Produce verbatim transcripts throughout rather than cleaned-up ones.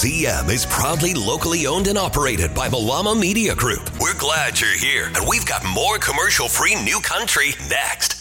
C M is proudly locally owned and operated by Malama Media Group. We're glad you're here, and we've got more commercial-free New Country next.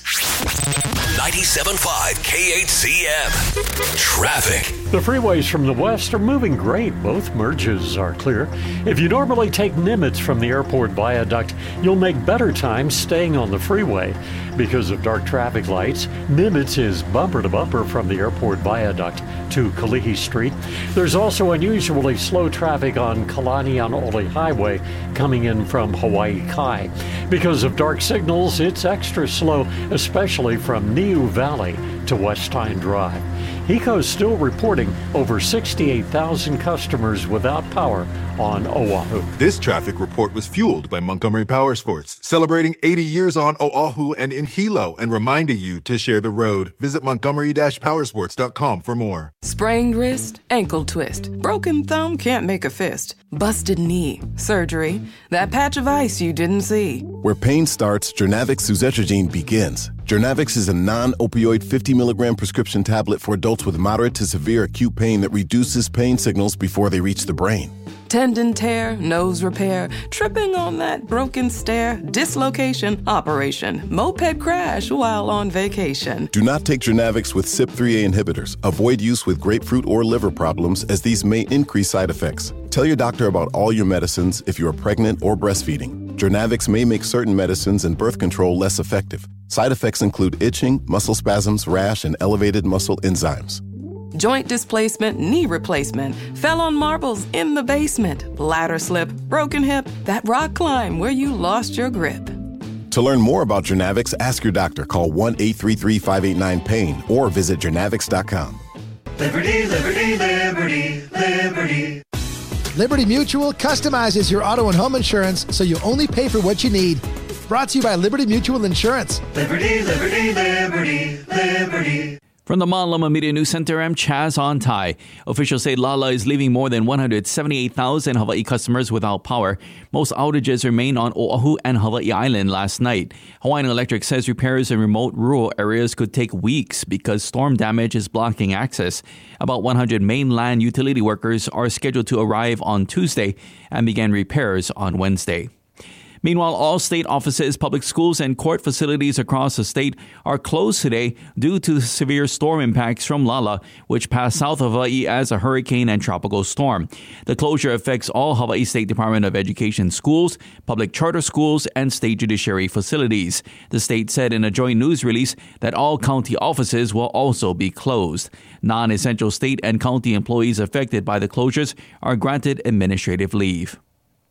ninety-seven point five K H C M. Traffic. The freeways from the west are moving great. Both merges are clear. If you normally take Nimitz from the airport viaduct, you'll make better time staying on the freeway. Because of dark traffic lights, Nimitz is bumper to bumper from the airport viaduct to Kalihi Street. There's also unusually slow traffic on Kalanian-Ole Highway coming in from Hawaii Kai. Because of dark signals, it's extra slow, especially from Niu Valley to Westine Drive. HECO's still reporting over sixty-eight thousand customers without power on Oahu. This traffic report was fueled by Montgomery Power Sports, celebrating eighty years on Oahu and in Hilo, and reminding you to share the road. Visit montgomery dash powersports dot com for more. Sprained wrist, ankle twist, broken thumb, can't make a fist, busted knee, surgery, that patch of ice you didn't see. Where pain starts, Jernavix suzetrigine begins. Jernavix is a non-opioid fifty milligram prescription tablet for adults with moderate to severe acute pain that reduces pain signals before they reach the brain. Tendon tear, nose repair, tripping on that broken stair, dislocation, operation, moped crash while on vacation. Do not take Jernavix with C Y P three A inhibitors. Avoid use with grapefruit or liver problems, as these may increase side effects. Tell your doctor about all your medicines if you are pregnant or breastfeeding. Jernavix may make certain medicines and birth control less effective. Side effects include itching, muscle spasms, rash, and elevated muscle enzymes. Joint displacement, knee replacement, fell on marbles in the basement, ladder slip, broken hip, that rock climb where you lost your grip. To learn more about Jernavix, ask your doctor. Call one eight three three, five eight nine, pain or visit jernavix dot com. Liberty, liberty, liberty, liberty. Liberty Mutual customizes your auto and home insurance so you only pay for what you need. Brought to you by Liberty Mutual Insurance. Liberty, liberty, liberty, liberty. From the Malama Media News Center, I'm Chaz Ontai. Officials say Lala is leaving more than one hundred seventy-eight thousand Hawaii customers without power. Most outages remain on Oahu and Hawaii Island last night. Hawaiian Electric says repairs in remote rural areas could take weeks because storm damage is blocking access. About one hundred mainland utility workers are scheduled to arrive on Tuesday and begin repairs on Wednesday. Meanwhile, all state offices, public schools, and court facilities across the state are closed today due to the severe storm impacts from Lala, which passed south of Hawaii as a hurricane and tropical storm. The closure affects all Hawaii State Department of Education schools, public charter schools, and state judiciary facilities. The state said in a joint news release that all county offices will also be closed. Non-essential state and county employees affected by the closures are granted administrative leave.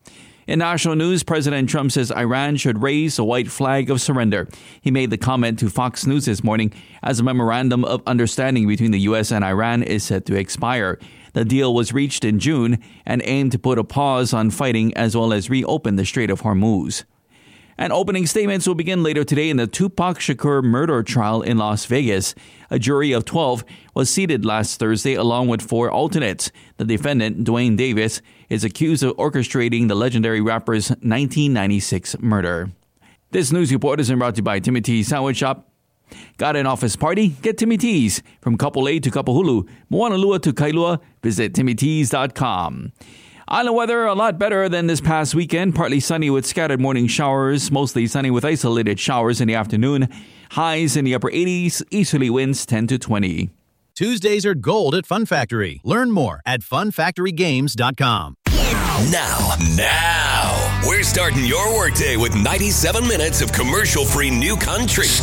In national news, President Trump says Iran should raise the white flag of surrender. He made the comment to Fox News this morning as a memorandum of understanding between the U S and Iran is set to expire. The deal was reached in June and aimed to put a pause on fighting as well as reopen the Strait of Hormuz. And opening statements will begin later today in the Tupac Shakur murder trial in Las Vegas. A jury of twelve was seated last Thursday along with four alternates. The defendant, Dwayne Davis, is accused of orchestrating the legendary rapper's nineteen ninety-six murder. This news report is brought to you by Timmy T's Sandwich Shop. Got an office party? Get Timmy T's. From Kapolei to Kapahulu, Moanalua to Kailua, visit timmy t's dot com. Island weather a lot better than this past weekend. Partly sunny with scattered morning showers. Mostly sunny with isolated showers in the afternoon. Highs in the upper eighties. Easterly winds ten to twenty. Tuesdays are gold at Fun Factory. Learn more at fun factory games dot com. Now, now, we're starting your workday with ninety-seven minutes of commercial-free New Country.